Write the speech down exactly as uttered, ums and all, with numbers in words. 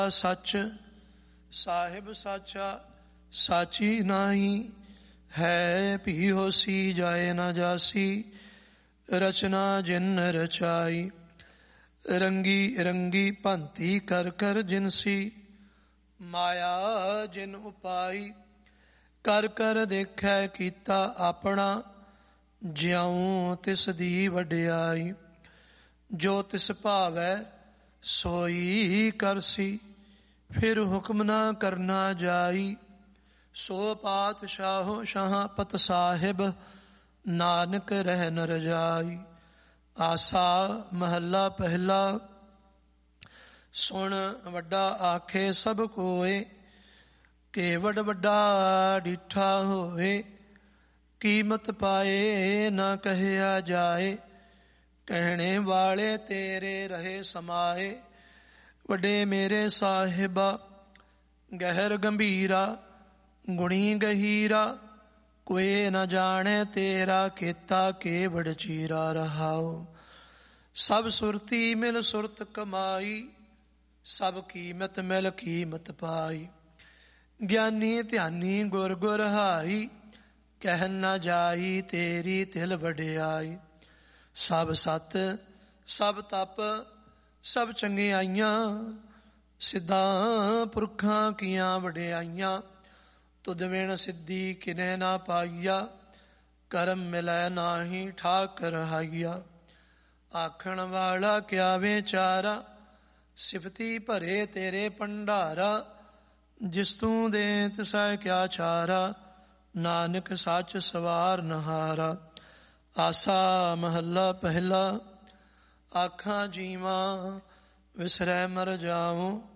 ਸੱਚ ਸਾਹਿਬ ਸਾਚਾ ਸਾਚੀ ਨਾਹੀ, ਹੈ ਭੀ ਹੋਸੀ ਜਾਏ ਨਾ ਜਾਸੀ, ਰਚਨਾ ਜਿਨ ਰਚਾਈ। ਰੰਗੀ ਰੰਗੀ ਭੰਤੀ ਕਰ ਕਰ ਜਿਨਸੀ, ਮਾਇਆ ਜਿਨ ਉਪਾਈ। ਕਰ ਕਰ ਦੇਖੈ ਕੀਤਾ ਆਪਣਾ, ਜਿਉ ਤਿਸ ਦੀ ਵਡਿਆਈ। ਜੋ ਤਿਸ ਭਾਵੈ ਸੋਈ ਕਰਸੀ, ਫਿਰ ਹੁਕਮ ਨਾ ਕਰਨਾ ਜਾਈ। ਸੋ ਪਾਤਸ਼ਾਹੋ ਸ਼ਾਹ ਪਤ ਸਾਹਿਬ, ਨਾਨਕ ਰਹਿ ਨ ਰਜਾਈ। ਆਸਾ ਮਹੱਲਾ ਪਹਿਲਾ। ਸੁਣ ਵੱਡਾ ਆਖੇ ਸਭ ਕੋਏ, ਕੇਵਡ ਵੱਡਾ ਡਿਠਾ ਹੋਏ। ਕੀਮਤ ਪਾਏ ਨਾ ਕਹਿਆ ਜਾਏ, ਕਹਿਣੇ ਵਾਲੇ ਤੇਰੇ ਰਹੇ ਸਮਾਏ। ਵੱਡੇ ਮੇਰੇ ਸਾਹਿਬਾ ਗਹਿਰ ਗੰਭੀਰਾ, ਗੁਣੀ ਗਹੀਰਾ। ਕੋਈ ਨਾ ਜਾਣੇ ਤੇਰਾ ਕੀਤਾ ਕੇਵੜ ਚੀਰਾ ਰਹਾਓ। ਸਭ ਸੁਰਤੀ ਮਿਲ ਸੁਰਤ ਕਮਾਈ, ਸਭ ਕੀਮਤ ਮਿਲ ਕੀਮਤ ਪਾਈ। ਗਿਆਨੀ ਧਿਆਨੀ ਗੁਰ ਗੁਰ ਹਾਈ, ਕਹਿ ਨਾ ਜਾਈ ਤੇਰੀ ਤਿਲ ਵਡਿਆਈ। ਸਭ ਸਤ ਸਭ ਤਪ ਸਭ ਚੰਗਿਆਈਆਂ, ਸਿੱਧਾਂ ਪੁਰਖਾਂ ਕੀਆਂ ਵਡਿਆਈਆਂ। ਤੁਧ ਵਿਣ ਸਿੱਧੀ ਕਿਨੇ ਨਾ ਪਾਈਆ, ਕਰਮ ਮਿਲੈ ਨਾਹੀ ਠਾਕ ਰਹਾਈਆ। ਆਖਣ ਵਾਲਾ ਕਿਆ ਵਿਚਾਰਾ, ਸਿਫਤੀ ਭਰੇ ਤੇਰੇ ਭੰਡਾਰਾ। ਜਿਸ ਤੂੰ ਦੇ ਤਿਸੈ ਕਿਆ ਚਾਰਾ, ਨਾਨਕ ਸੱਚ ਸਵਾਰ ਨਹਾਰਾ। ਆਸਾ ਮਹੱਲਾ ਪਹਿਲਾ। ਆਖਾਂ ਜੀਵਾਂ ਵਿਸਰੈ ਮਰ ਜਾਵਾਂ,